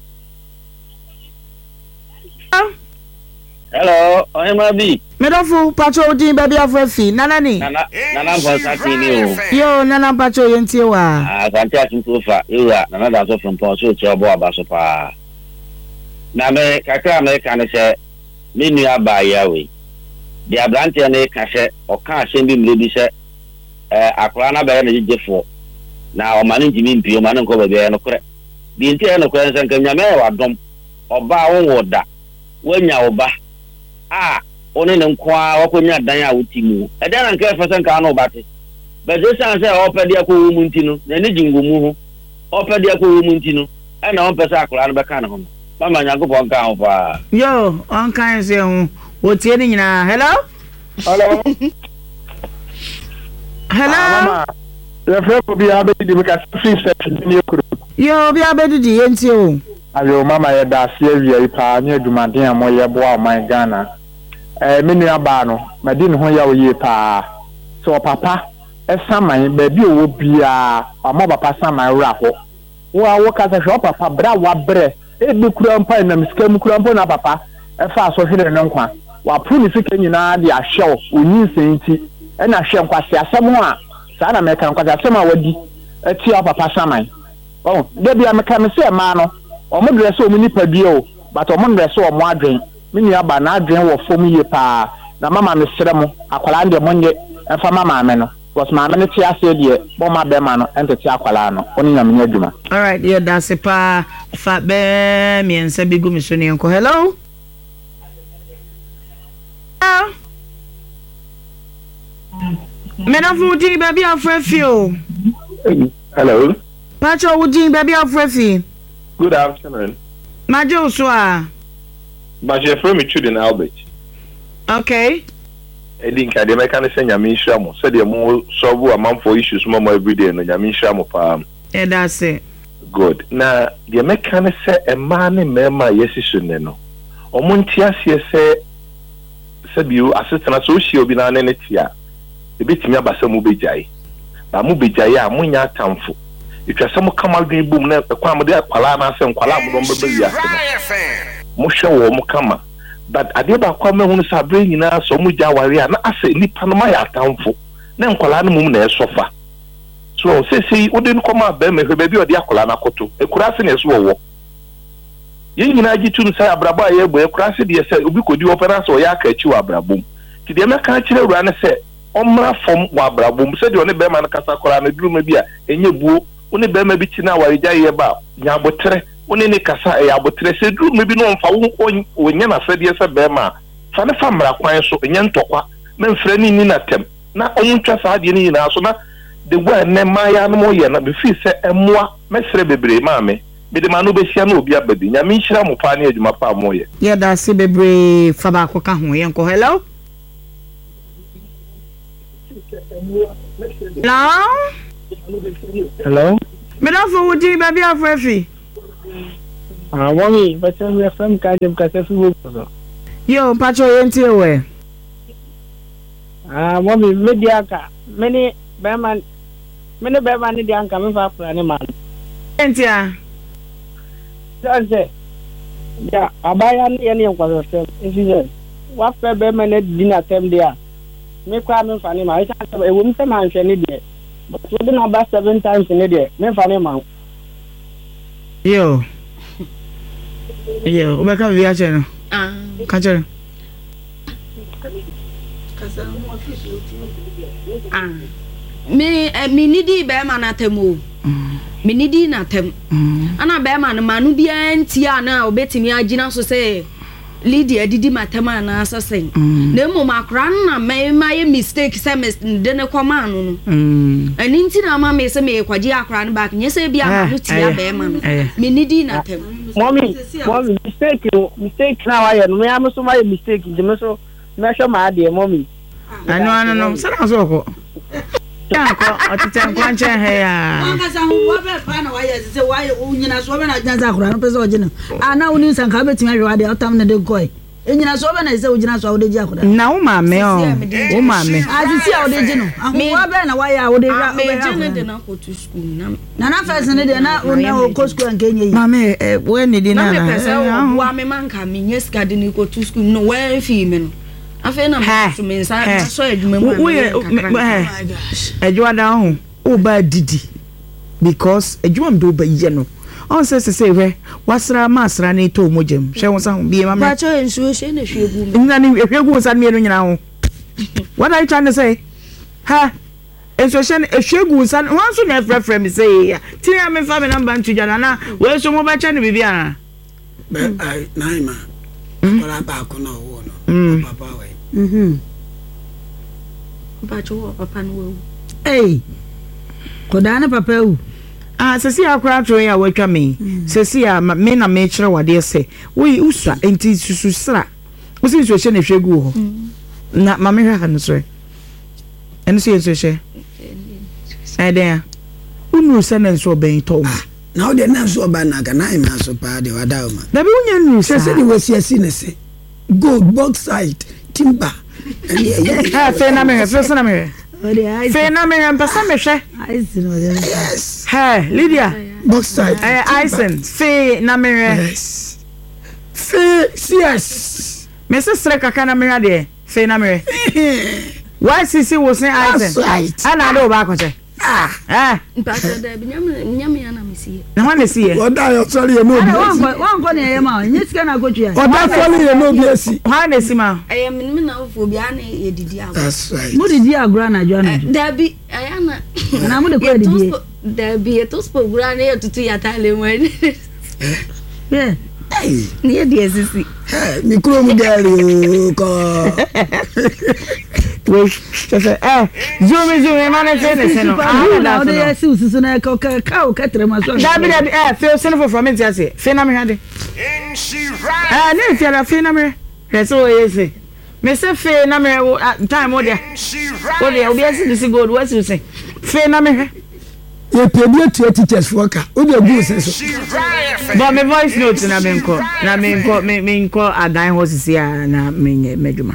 ohima bi medofu pacho din baby afrefi nana Bonsati ni o yo nana pacho yentie wa asante asintofa ewa nana da so from Ponso che obo abaso pa na me kakra me kan se me nua ba ya we de abrante na ka se o ka se bi mle bi se akora na ba ya na jefo na o mane ntimi mpio mane nko ba bia no kore bi ntie no kore nsan kan nyame wa dom oba wo woda wanya oba one ne nkwa wakonya dan a wutimu eda na nka fasa nka no bate but this san say opedi akwo mu ntinu na ne jingomu ho opedi akwo mu ntinu e na on pesa akora no beka ne ho mama nyankopɔ nka ho pa yo on kan se ho wotie ni nyina hello mama ya frɛ bi abedi me ka free set ni okuru yo bi abedi yentie o ayo mama ya da se awia pa ne adumaden a mo ye boa o man Ghana menu aba no madin ho ya oye pa so papa esaman ba bi owo bia ama papa saman wura ho wo ka se hwo papa bra wa bre bi kura mpa na miskam kura mpa na papa fa so hwere ne nkwa wa pro ni sika nyina de ahyew onyi senti na ahye nkwase asem ho a saa na meka nkwase asem a wadi ati papa saman de bia meka me se ma no o mo dress o mo nipa bio but o mo dress o mo adwen mini aba na adwen wo fom ye pa na mama me sere mo akwala nde mo nye enfa mama me no because mama ne ti ase de bo ma be ma no entete akwala no oni nyame nya adwuma all right yeah that's it pa fa be mi ensa bi gu mi so ne enko hello me na fu di baby afrefi o hello pacho wudi baby afrefi good afternoon majo so but your friend Chudin Albert. Okay. Edinka de meka say nyame nhira mo say de mo solve am for issues mo every day no nyame nhira mo pa. That's it. Good. Na de meka say a man ne mema yesisu ne no. Omo ntiase say biu assistant so shi obi na ne tia. E betimi abasa mu bejai. Ba mu bejai a mo nya atamfo. Itwa mo kamal dwen bum na kwa mo de akwala na se nkwala mo do mbebe ya. Musha wo mu kama but ade ba kwa mahunu sabre nyina so mu ja ware na ase nipa no ma ya atamfo na nkwala no mum na esofa so sesi ode no koma ba me hwebe bi ode akwala na koto ekura se na eso wo yin nyina agitu no sai abrabo aye bo ekura se de se obi kodi opera so ya aka achi wa abrabom ti de meka kire wura ne se omra fom wa abrabom se de one be ma na kasa kwala na duru ma bi a enye buo one be ma bi ti na ware ja ye ba nya botre one ne kasa ya botre se duru me bi no mfa wo nya na fadie se be ma fa ne fa mra kwan so nya ntokwa na mfra ni na tem na omuntwa sa de ni na so na de gwa ne ma ya no mo ye na be fi se emoa mesre bebre ma me be de ma no be sia na obi abadi nya me nhira mo pa ne adwuma pa mo ye ye da se bebre fa ba ko ka ho ye nko hello hello me da fo wudi baby afrefi Mommy, but we are from Kajem Kasafu. Yo, Pacho, ain't away. Mommy, Mediaka, many Bearman, the uncle of an animal. Ain't ya? Don't say, yeah, I buy any of us. If you say, what for Bearman dinner time there? Make crime for him. I can't have a woman man any day. But we didn't about 7 times in a day. Me for him. Yo, wake up via channel. Catch her. Me nidi Bearman at temu. Me nidi na tem. Ana Bearman manu bi antia na obeti mi agina so say Lydia didi matema na assassin. Na mo makran na my mistake say de ne kwama no. And inti na ma me say me kwaji akra no back. Nye say bia ma no tia Bearman. Me nidi na tem. Mommy, mistake now I am. Me am so my mistake. Je so me show my dear mommy. No. Say na so ko. Tanko, otitanko anche he ya. Wangasa wo be fa na why say why unyina so be na janza akura no pese ogina. Ana woni nsanka betimi ahwe ade otam na de koi. Enyina so be na say ugina so ode ji akura. Na wo ma me o. Wo ma me. Asisi a ode ji no. Wo be na why a ode ra. Me je ne de na go to school na. Na first ne de na una go school anke nyi. Ma me we ni di na. Na me pese wo me manka me nyeska de ni go to school no we fi me no. Afena so me nsa so adwuma mu. Adwuma da ho o ba didi because adwuma mdo ba ye no. On say we wasra masra na to mojem. Hwe won sa ho bi ma me. Ba cho ensuo hwe na hwe gu. Na ni hwe gu sa me no nyina ho. What are you trying to say? Ha? Ensuo hwe gu sa wan so na frefre me say. Ti ya me fa me number ntujana na we so mo ba cha ne bibia. Naima. Kola ba ko na wo no. Papa we. Ba cho papa no wo. Hey. Koda na papa wo. Sesi akra tro ya watwa me. Sesi a me na me kire wade se. We usua enti susu sra. Wo sin so hye na hwegu ho. Na ma me hwa no so. Eno so yenso hye. Eden. Unu se na so ben to. Na o de na so ba na ga na ima so pa de wada o ma. Da bi unya nu se se de wasiasi ne se. Gold bauxite timber. Fe na me fe na me. Fe na me mpasa me hwe. Yes. Hey, Lydia. Bauxite. Isen. Fe na me. Yes. Fe yes. Me se sre kaka na me de. Fe na me. Why sisi wo sen Isen? Ana do ba ko che. Mpasa da bi nyame ya na mesi. Na wan see ye. Oda yo sorry ye no bi. Wan ko ne ye ma. Nyesika na go twa. Oda sorry ye no bi esi. Wan na si ma. Me na ofo bi ana ye didi agro. That's right. Mo didi agro na jo na jo. Da bi ayana. Na mo de ko didi. Da bi to spo gura na ye tutu ya tale mo. Yeah. Hey. Ni ye di esisi. Mi kuro mu gari ko. We say zoom man say no. Na o de yesi ususu na ka tre ma so. Da bi feel sinful from it say. Fe na me hade. Ne fi ala fe na me. Reso yesi. Me say fe na me time o de. O de obi esi this gold what you say. Fe na me. Ye pebie to teachers for ka. O de gu se so. But me voice note na me nko adan ho sisi na me medwuma.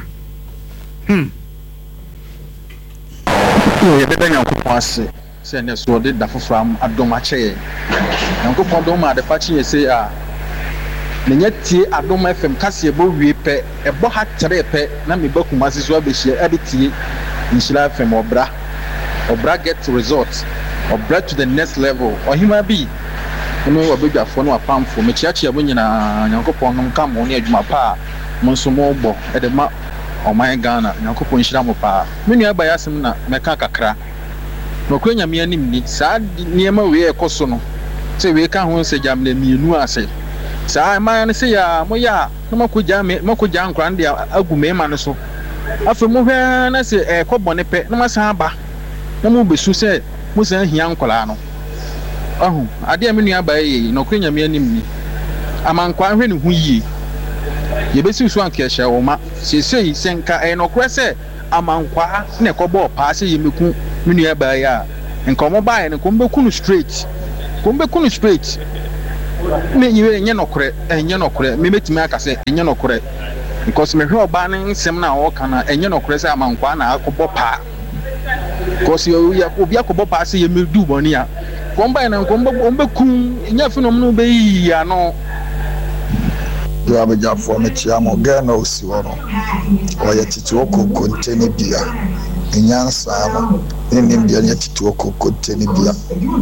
Ye bebe nyankopon ase se ne so de da fofram adom ache nyankopon dom ma de fa che se a ne nyatie adom fm kase bo wie pe e bo ha tere pe na me bakuma se so abehie abetie nshira fm obra get results obra to the next level ohima bi no obedwafo no apamfo me chiachi abo nyina nyankopon no ka mo ne adwuma pa mo nso mo bo e de ma Oman Ghana nyankopon hira mo pa menu aba yasem na meka kakra no kwenya me anim ni saa niema we ekoso no se we ka ho se jam na mienu ase saa man se ya mo ya no makoja nkran de agu me ma no so afa mo hwa na se ekobone pe no masa aba na mo besu se mo san hia nkola no ahu ade menu aba ye no kwenya me anim ni amankwa hwe ne hu yie yebesi so anke hye wo ma sesei senka no kwese amankwa na ekobo pa se yemeku menu ya ba ya nka mo ba ye ne ko mbeku no straight me yiwe enye nokore me metimi aka se enye nokore because me hwe oba ne nsem na wo kana enye nokore se amankwa na akobọ pa because ya obi akobọ pa se ye medu boni ya komba na komba kun nya finom no be yi ya no do abeja fo me chia mo ga na osi wo no o ye titi okoko nteni bia enyansa no ni bia nya titi okoko nteni bia.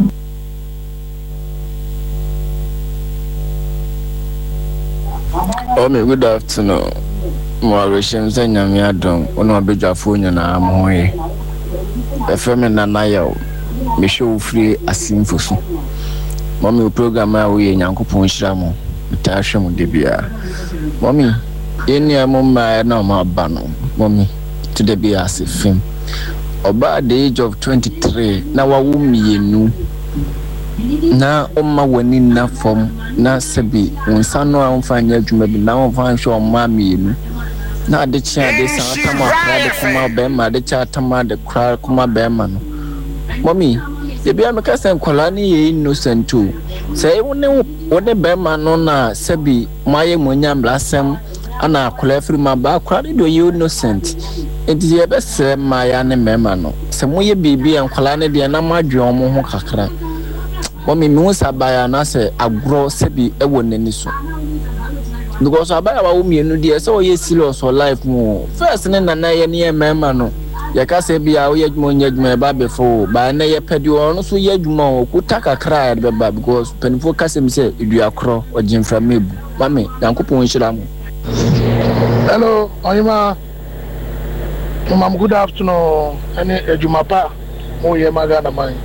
Good afternoon. Mauritian Zanyamia Dom, one of Beja Funya Moye. A feminine Naya, me show free a sinful. Mommy program away in Yanko Punshamo, Tasham Debia. Mommy, in your mumma, no more banner. Mommy, to the Biasi film. About the age of 23, now a woman you knew. Na oma wani na form na sebi unsano a umfanya juma bi na umfanya show mami nu na de chia de san atama kra de kuma be ma de chia atama de kra kuma be ma no mommy e bia me ka sen kwala ni ye innocent too say woni be ma no na sebi maye monya blasem ana kwala firi ma ba kra de do you innocent enti ye be se ma ya ne mema no se moye bibi en kwala ne de na madwe omo ho kakra. Mommy Musa Baya na se agro sebi ewo nani so. Because abaya wa umienu die so ye serious for life mo. First ne na ye ne mema no. Ye ka se bia wo ye dwuma nyadwuma ba before ba na ye pedi ono so ye dwuma o kutaka kra ya beba because penfo ka se mi se edu akro ojimfra mebu. Mami yankopon hira mo. Hello, Oyima. Mama, good afternoon. Any ejumapa mo ye magana man.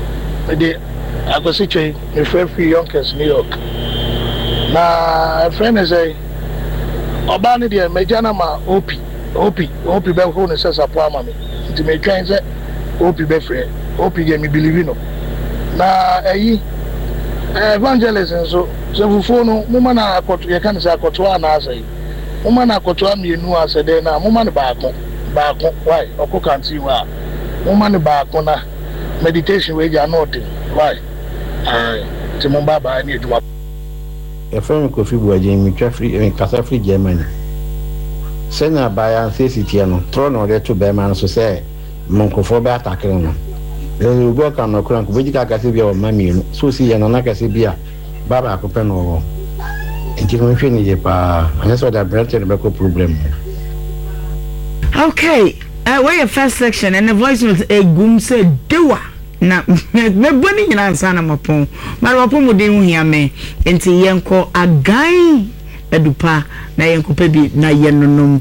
I go see you in Fairfield, Yonkers, New York. Na a friend is a Obani dear Majana ma Opi be who says a poor mammy. To make trains Opi be free. Opi gave me believe no. Na evangelism so for no woman I got you can say I got one as a woman I got one you know as a day now woman back why or can't see why woman back on a meditation where you are not why. Timomba ba ni eduma. E friend Kofi Buaje mi twafri en kasafri Germany. Sena baya CCT no trono de to be man so say monkofo be attack no. E go kan no kran ko beji ka kase bia o mami no. So si ye no na kase bia baba akopɛ no wo. Enti ko hwe ni je pa. Anya so da brand be ko problem. Okay, where your first section and the voice was a gum said dewa. Na me boni nyina sana mapon mapon mu den hu ya me enti yenko agan edupa na yenko pa bi na yenunum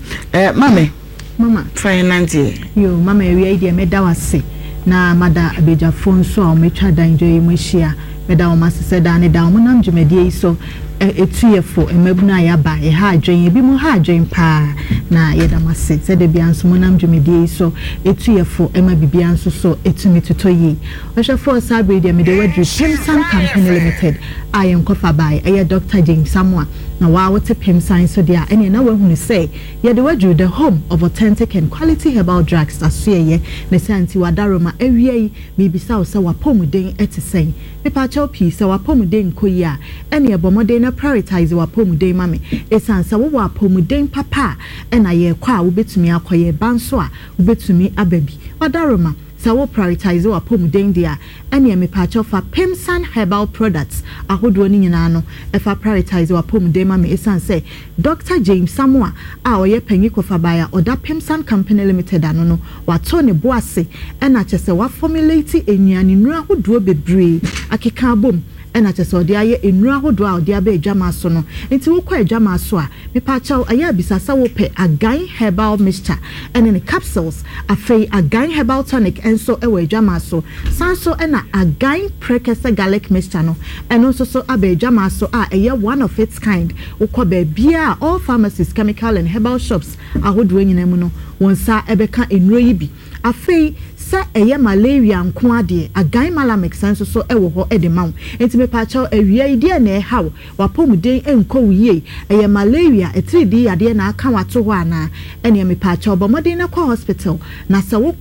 mama finance yo mama wi idea me da wase na mada abeja phone so o me twa dan joyi mu hia me da o masese da ne da o nam dwumade so etuyefo emabuna ya ba ha adwen bi mu ha adwen pa na yedamase se de bia nso monam dwumede so etuyefo ema bibia nso so etumi totoyi ohwefo sabre de me de wadru Pemsan Company Limited ayen kofa bai eye Dr. James Samoa na wa wote Pemsan so dia ene na wahunu say ye de wadru the home of authentic and quality herbal drugs asuyeye ne santi wadaroma awie bibisa wo se wapomuden etisen pepa chopi se wapomuden koyi a ene ebomode prioritize wa pomuden mame esansa wo wa pomuden papa na ye kwa wo betumi akoye banso a wo betumi ababi wadaroma sa wo prioritize wa pomuden dia ene me pacho fa Pemsan herbal products ahodo ni nyina no e fa prioritize wa pomuden mame esanse Dr. James Samoa a oye panyi kofa baya oda Pemsan Company Limited ano no wato ne boase na chese wa formulate enuane nura ahodo bebre akeka bom ena chese de aye enura hodo a de aba adwama so no enti wo kwa adwama so a me pa chaw aya bisasa wo pe agan herbal mixture ene ne capsules afei agan herbal tonic enso ewe adwama so sanso ena agan prekese garlic mixture no eno so aba adwama so a eye one of its kind wo kwa ba bia all pharmacies chemical and herbal shops ahodo nyina mu no wonsa ebeka enuro yi bi afei sa eye malaria nko ade agan malamix senso so ewo ho edema enti me pa chaw awia ide na e haw wapomuden enko wiye eye malaria etridi ade na aka wato ho ana ene me pa chaw bomodin na kwa hospital na se wokọ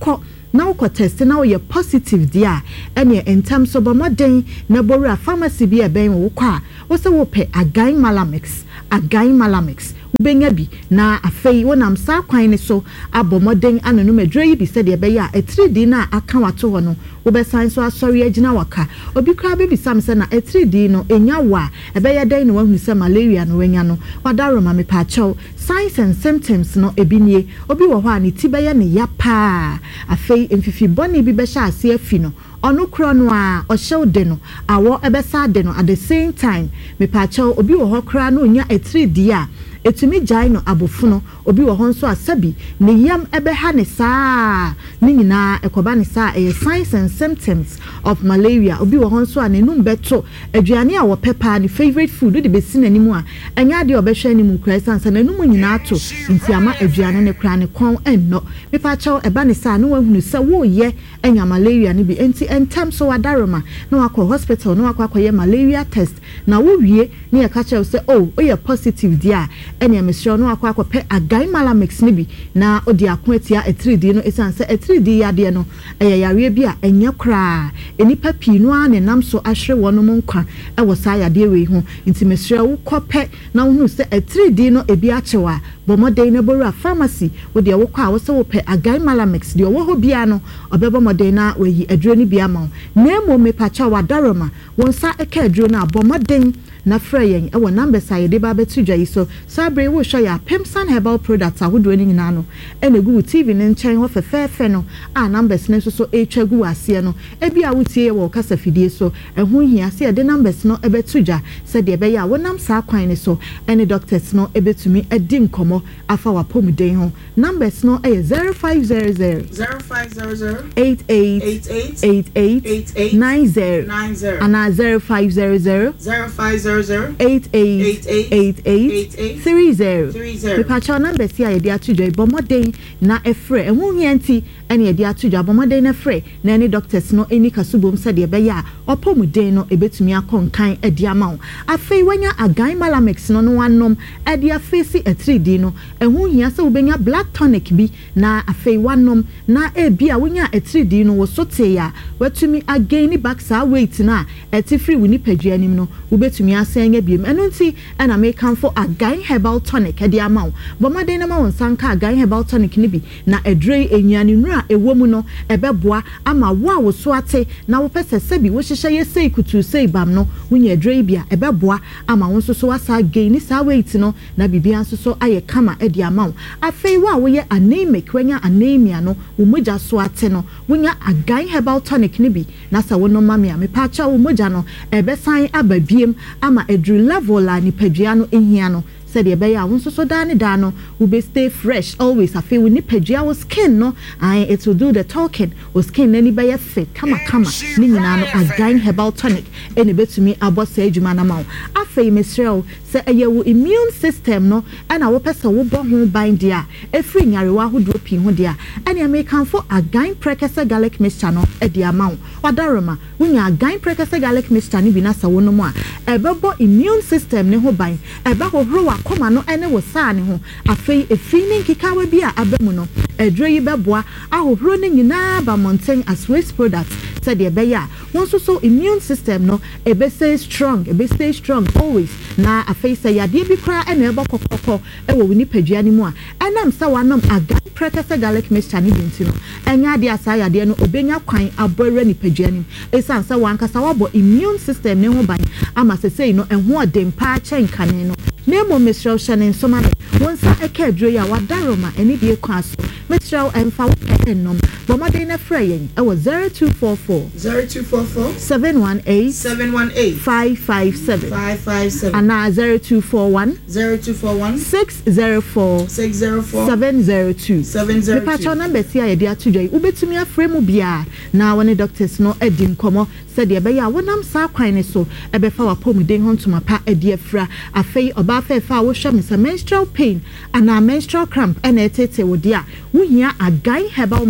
na wo test na wo ye positive dia ene entam so ba moden na boru a pharmacy bi e ben wo kwa wo se wo pe Again Malamix ubenya bi na afei wonam sa kwan ne so abomoden anono madro yi bi se de be ya 3D na aka wato ho no wobesan so asori agina waka obi kra be bi sam se na 3D no enya wa ebe ya dan no wahu se malaria no wenya no wadaro ma me pa chaw signs and symptoms no ebinie obi wo ho ani tibeye ne ya pa afei emfifi boni bi be sha ase afi no ono kro no a ohyew de no awo ebesa de no at the same time me pa chaw obi wo ho kra no nya 3D a etumi jai no abofuno obi wo ho nso asabi ne yam ebe ha ne saa ni nyina ekoba ne saa signs and symptoms of malaria obi wo ho nso anenum beto aduane a wo pepa ne favorite food de be sin animu a enya de obehwe animu kra sansa nanum nyina ato nti ama aduane ne kra ne kon enno me pa chaw eba ne saa no wahunu se wo ye enya malaria ne bi enti entam so wadaroma na wakọ hospital na wakọ malaria test na wo wie ne ya ka chaw se oh you positive dia ene mesro no akwa pe Again Malamix ne bi na odi akoatia 3D no esanse 3D yade no yare bi a enye kra enipa pi no a ne nam so ahwe wono mo nkwa e wo sa yade we ho nti mesro wo kope na wo hu se 3D no ebi achewa bomoden na boru pharmacy wo de wo kwa wo se wo pe Again Malamix de wo ho bia no obebo moden na weyi aduro ni bia ma na emo me pacha wadaroma wonsa eka aduro na bomoden na freyen e wo number sa yede ba betu dwa iso sabre wo hwa ya Pemsan herbal products ahodo ni nyina no ene gu TV ne nchen ho fefefe no a numbers ne so etwa gu ase no e bia wo tie wo kasa fidie so ehun hia se de numbers no e betu dwa se de be ya wo nam sa kwan ne so ene doctors no e betumi edi nkomo afa wa pomuden ho numbers no e 0500 88 90 ana 0500 30 Pepacho number si a yedi atudwa bomoden na efre ehun hianti ene yedi atudwa bomoden na efre na any doctors no eni kasubom se de be ya opomuden no ebetumi akonkan edi amawo afei wanya Again Malamix no no wanom edi afesi 3D no ehun hia se ubenya black tonic bi na afei wanom na ebi a wanya 3D no wo sote ya watumi again back sa weight na etifri wini paduanim no ubetumi asenya biem eno nti ana make am for Again herbal tonic edi amawo bomoden na ma wonsanka Again herbal tonic ni bi na edre enyane nura ewomu no ebeboa ama wo a wo so ate na wo pese sebi wo hyehye ye sei kutu sei bam no wunya edre bia ebeboa ama wo so so asa gain ni sa weight no na bibia so so aye kama edi amawo afei wo a wo ye anemic wanya anemia no wo moja so ate no wunya Again herbal tonic ni bi na sa wo no mame a me pa cha wo moja no ebesan ababiem ama edru level la ni padua no ehia no said the bear won't so dano will be stay fresh always. I feel we need pejia was skin no it will do the talking or skin any bear fit kama ninano Again herbal tonic any bit to me about say jumana mau I feel Michelle say a year immune system no and our person will born home bind dia a free yariwa who drop in dia and I may come for Again precursor garlic mixture no at the amount or daroma when you Again precursor garlic mixture ni binasa wono mo a bebo immune system ne ho bind a babo koma no ene wo saa ne ho afei efini nkikawa bi a abamu no edre yi beboa ahohoro ne nyina ba mountain as waste products said the beya won so immune system no ebe stay strong always na afei say yade bi kra ene ebo kokoko e wo ni padua ni mu a enam sa wanom Again precursor garlic mixture ni binti no enya de asa yade no obenya kwan abore ni padua ni esan sa wankasa wabo immune system ne ho ban ama sesei no enho odem pa chenkane no Nemo Mr. Shannon Somame, once I can't draw ya wadaroma any dear class. Mr. and Fowl Enom, Bomadena Fraying, I was 0244 718 557 and now 0241 604 702. The patron number see dear today, Ubetumia Fremubia. Now when the doctors no Edim Como said the Baya, when I'm sa quine so, a befa pomiding home to my pa a dear fra, a fay or bafe foul sham is a menstrual pain and a menstrual cramp and a tete would dear. We hear Again herbal mixture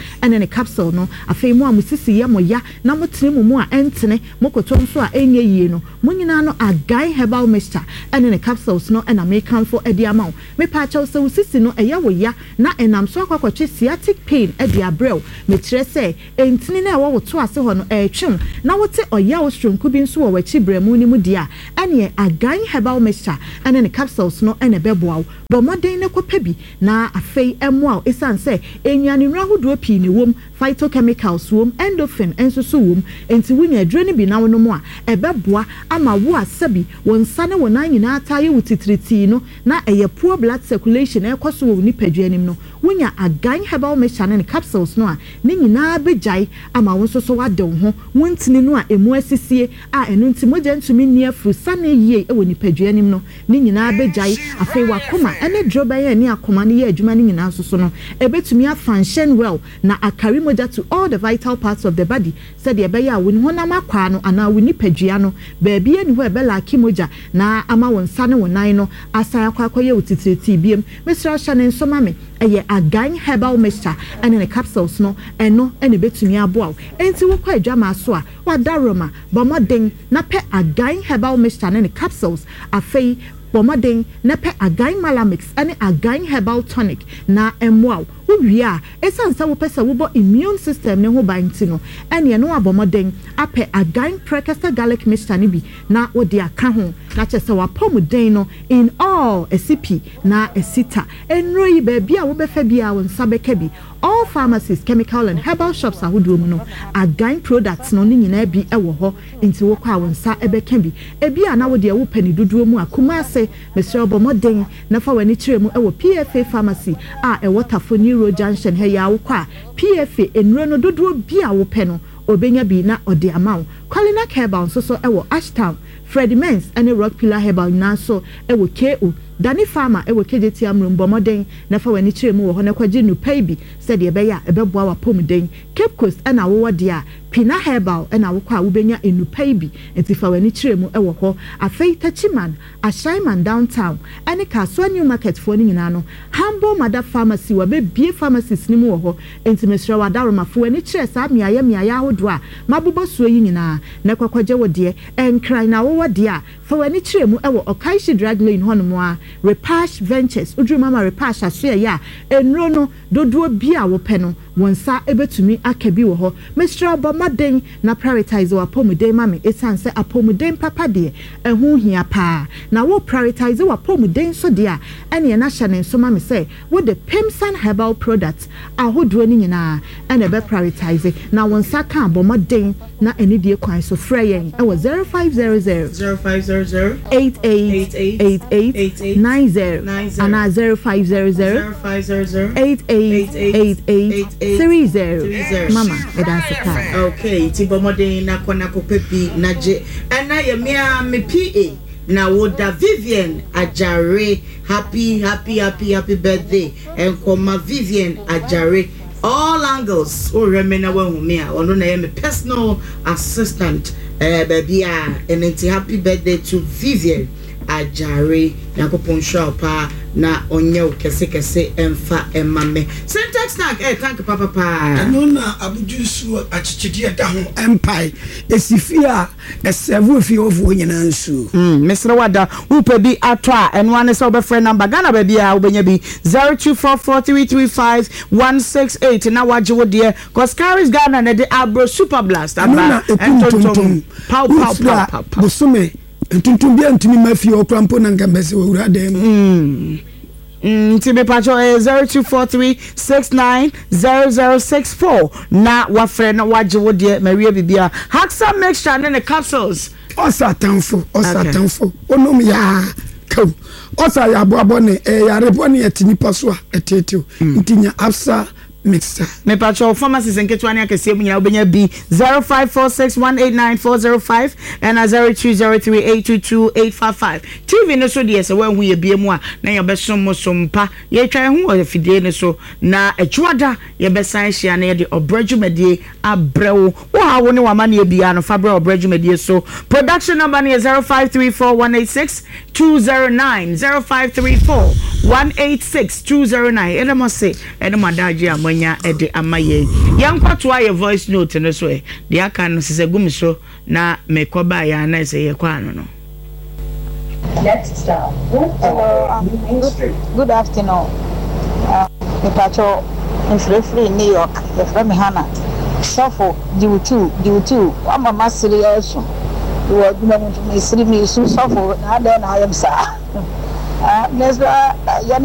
ene ne capsule no afei mu a musisi ye mo ya na motene mu a entene mokoto nso a enye yie no munyina no agai herbal mixture ene ne capsules no ena me kanfo edi ama me pa cha so usisi no eye wo ya na enam so akwakwache sciatic pain edi abrel me kire se entini na ewo to ase ho no etwem na wote oya wo stronku bi nso wo wachi bremu ni mu dia ene agai herbal mixture ene ne capsules no ene beboawo bo moden ne kopa bi na afei emo a esan se enwane nra hodo pi ne wom phytochemicals wom endorphin enso so wom enti wunya aduro ne bi na wono mu a ebeboa ama wo asabi wonsa ne wona nyina ataye wutitriti no na eye poor blood circulation ekoso wo ni paduanim no wunya agan herbal mixture ne capsules no a ne nyina bejai ama wonso so wade wo ho wontini no a emu asisie a enu nti mogya ntumi ni afu sane yie e wo ni paduanim no ne nyina bejai afei wakoma ene droba ye ni akoma ne ye adwuma ne nyina so no ebetumi afunction well na akari mogya to all the vital parts of the body said the ebeya woni honam akwa no ana woni padua no baabi eni ho ebela kimogya na ama wonsa ne wonan no asan akwakoye utitriti biem mesra hya ne nsoma me eye agan herbal mixture and in the capsules no eno ene betumi aboa enti wo kwa adwama so a wadaroma bomoden na pe agan herbal mixture and in the capsules afei bomoden na pe agan malamix and agan herbal tonic na emwa wia esansa wo pesa wo bo immune system ne ho banti no ene no abomoden ape agan precursor garlic mixture ne bi na wo de aka ho na chese wa pomuden no in all SCP na esita enro yi ba bia wo befa bia wo nsa beka bi all pharmacies chemical and herbal shops ahodo mu no agan products no nyina bi ewo ho enti wo kwa wo nsa ebeka bi ebia na wo de wo pani dodo mu akuma ase mesre obomoden na fa wani kire mu ewo PFA pharmacy a ewo tafoni Junction he ya wokwa PFA enro no dodo bia wo pe no obenya bi na ode amawo Colina Herbal so ewo Ashtown Freddy Mens and Rock Pillar Herbal na so ewo KO Dani Farmer ewo KJT amrum bomoden na fa wani kire mu wo ho na kwaje nu pay bi said ye beya ebeboa wa pomuden Cape Coast na wo dia Pina Herbal na wo kwa wo benya enu pay bi enti fa wani kire mu ewo ho afei Tachiman Ashaiman downtown ene Kaswa New Market for ni nyina no Humble Mother Pharmacy wa be bie pharmacies ni mu wo ho enti mesra wa daroma fo wani kire sa miaya hodo a mabobo so yi nyina na kwakwaje wo de enkran na wo de a fa wani kire mu ewo Okaishi drug lane hono a Repash Ventures udru mama Repash aso ya enro no dodo bia wo pe no wonsa ebetumi akabi wo ho mesra bomaden na prioritize wa pomuden mame esanse apomuden papa de ehu hia pa na wo prioritize wa pomuden so de a ene na hya ne so mame say wo the Pemsan herbal products ahodo ni nyina ene be prioritize na wonsa kan bomaden na ene die kwan so freyen e wo 0500 8888 90 ana 0500 8888 mama edasika okay tibomode na kona kopepi naje ana ye mia me PA na woda Vivian Ajare happy birthday and koma Vivian Ajare all angles o remena wa hu me a ono na ye me personal assistant baby and happy birthday to Vivian Ajare yakopon shop na onye kese emfa emame syntax snack thank papa pa no na abujusu achichidi da ho empire esifia esevu fi ofu nyina nsu mesra wada upe bi ato a eno ane se obefre number Ghana ba bia obenya bi 0244335168 na waje wo de Coscaris Ghana na de Abro Super Blast aba entontom pow busume entuntum bia ntumi mafi okrampo na ngambese wura dem Tibe Pacho 0243690064 na wafre na wajewo de Maria Bibia Haxa mixture and the capsules osa tanfo onom ya kaw osa ya boabone ya rebone etini paso a eteteo ntinya afsa mixer me pacho pharmacies nketwani akese munya obenya bi 0546189405 and 0203822855 TV no so de se wan hu ye bie mu a na ye besom sompa ye twa hu o fidie ne so na etwada ye besan hia na ye de obrajumedie abrewo wo ha wo ne wa mane bia no fabre obrajumedie so production number ne 0534186209 186209 ene mo se ene madaji amanya ede amaye yankwato aye voice note no so de aka no se gumi so na mekoba ya na se ye kwa no. Next stop. Good afternoon. Me pacho in free New York. The from Hannah. Suffer due to I'm a master also. You are going to me suffer. I am sir.